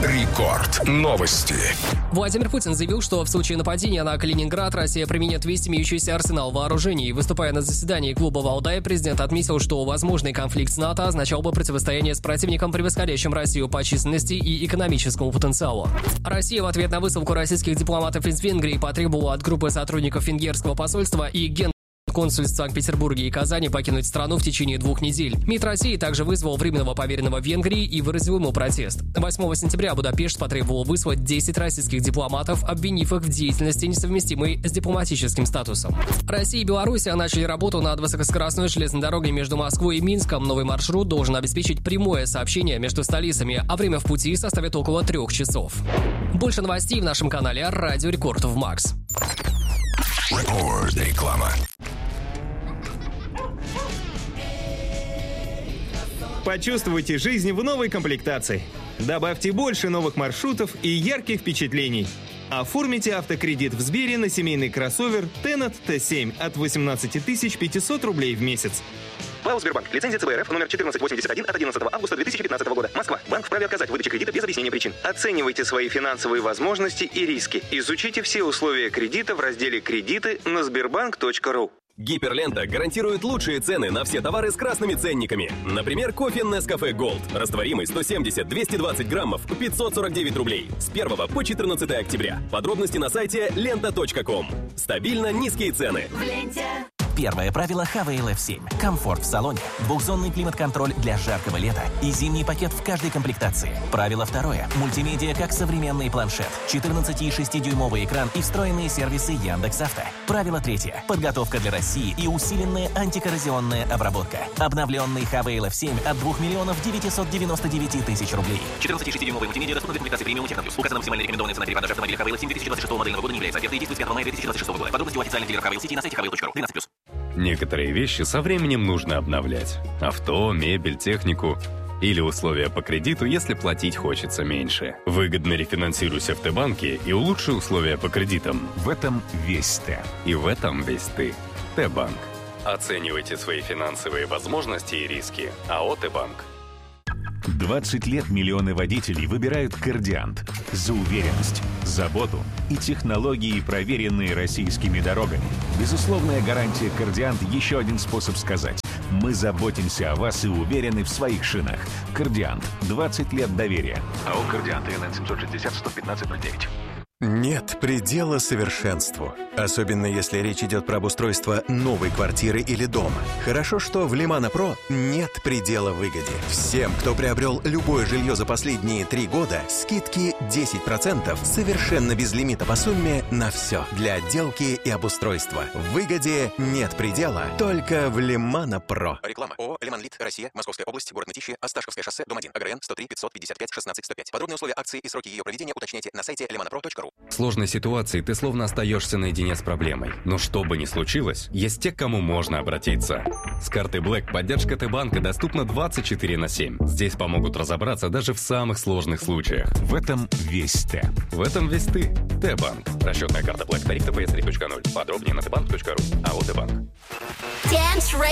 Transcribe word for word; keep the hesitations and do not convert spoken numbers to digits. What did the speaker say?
Рекорд. Новости. Владимир Путин заявил, что в случае нападения на Калининград Россия применит весь имеющийся арсенал вооружений. Выступая на заседании клуба «Валдай», президент отметил, что возможный конфликт с НАТО означал бы противостояние с противником, превосходящим Россию по численности и экономическому потенциалу. Россия в ответ на высылку российских дипломатов из Венгрии потребовала от группы сотрудников венгерского посольства и ген консульств в Санкт-Петербурге и Казани покинуть страну в течение двух недель. МИД России также вызвал временного поверенного в Венгрии и выразил ему протест. восьмого сентября Будапешт потребовал выслать десять российских дипломатов, обвинив их в деятельности, несовместимой с дипломатическим статусом. Россия и Беларусь начали работу над высокоскоростной железной дорогой между Москвой и Минском. Новый маршрут должен обеспечить прямое сообщение между столицами, а время в пути составит около трех часов. Больше новостей в нашем канале Радио Рекорд в Макс. Рекорд. Реклама. Почувствуйте жизнь в новой комплектации. Добавьте больше новых маршрутов и ярких впечатлений. Оформите автокредит в Сбере на семейный кроссовер Tennet Т семь от восемнадцать тысяч пятьсот рублей в месяц. ПАО «Сбербанк». Лицензия Ц Б Р Ф номер четырнадцать восемьдесят один от одиннадцатого августа две тысячи пятнадцатого года. Москва. Банк вправе отказать в выдаче кредита без объяснения причин. Оценивайте свои финансовые возможности и риски. Изучите все условия кредита в разделе «Кредиты» на сбербанк точка ру. Гиперлента гарантирует лучшие цены на все товары с красными ценниками. Например, кофе Nescafe Gold. Растворимый сто семьдесят двести двадцать граммов, пятьсот сорок девять рублей. С первого по четырнадцатое октября. Подробности на сайте лента точка ком. Стабильно низкие цены. В ленте. Первое правило эйч ви эл эф семь. Комфорт в салоне, двухзонный климат-контроль для жаркого лета и зимний пакет в каждой комплектации. Правило второе. Мультимедиа как современный планшет, четырнадцать и шесть дюймовый экран и встроенные сервисы Яндекс.Авто. Правило третье. Подготовка для России и усиленная антикоррозионная обработка. Обновленный эйч ви эл эф семь от двух миллионов девятьсот девяносто девять тысяч рублей. четырнадцать и шесть дюймовый мультимедиа доступна для комплектации премиум Техноплюс. Указана максимально рекомендованная цена перепродажи автомобиля эйч ви эл эф семь две тысячи двадцать шестого модельного года не является. Оферта действует с пятого мая две тысячи двадцать шестого года. Подробности у официальных дилеров эйч ви эл City на сайте эйч ви эл точка ру. двенадцать плюс. Некоторые вещи со временем нужно обновлять. Авто, мебель, технику. Или условия по кредиту, если платить хочется меньше. Выгодно рефинансируйся в Т-банке и улучши условия по кредитам. В этом весь Т. И в этом весь ты. Т-банк. Оценивайте свои финансовые возможности и риски. АО «Т-банк». двадцать лет миллионы водителей выбирают «Кордиант» за уверенность, заботу и технологии, проверенные российскими дорогами. Безусловная гарантия «Кордиант» — еще один способ сказать: мы заботимся о вас и уверены в своих шинах. «Кордиант» — двадцать лет доверия. АО «Кордиант», ИНН семьсот шестьдесят сто пятнадцать ноль девять. Нет предела совершенству. Особенно если речь идет про обустройство новой квартиры или дома. Хорошо, что в Лимана Про нет предела выгоде. Всем, кто приобрел любое жилье за последние три года, скидки десять процентов совершенно без лимита по сумме на все. Для отделки и обустройства. В выгоде нет предела, только в Лимана Про. Реклама. ООО «Лиманлит», Россия, Московская область, город Мытищи, Осташковское шоссе, дом один, АГРН сто три пятьсот пятьдесят пять шестнадцать сто пять. Подробные условия акции и сроки ее проведения уточняйте на сайте лимана про точка ру. В сложной ситуации ты словно остаешься наедине с проблемой. Но что бы ни случилось, есть те, к кому можно обратиться. С карты Black поддержка Т-банка доступна двадцать четыре на семь. Здесь помогут разобраться даже в самых сложных случаях. В этом весь Т. В этом весь ты. Т-банк. Расчетная карта Black. Тариф Т П С три точка ноль. Подробнее на т банк точка ру. АО «Т-банк».